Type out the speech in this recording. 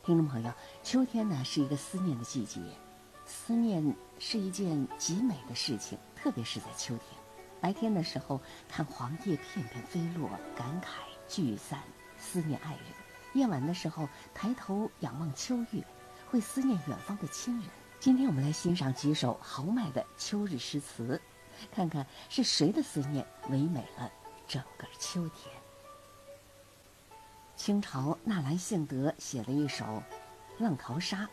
听众朋友，秋天呢是一个思念的季节，思念是一件极美的事情，特别是在秋天。白天的时候看黄叶片片飞落，感慨聚散，思念爱人；夜晚的时候抬头仰望秋月，会思念远方的亲人。今天我们来欣赏几首豪迈的秋日诗词，看看是谁的思念唯美了整个秋天。清朝纳兰性德写了一首《浪淘沙》，